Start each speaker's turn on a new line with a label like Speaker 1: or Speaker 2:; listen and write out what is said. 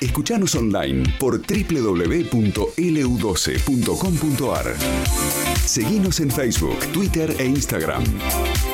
Speaker 1: Escuchanos online por www.lu12.com.ar. Seguinos en Facebook, Twitter e Instagram.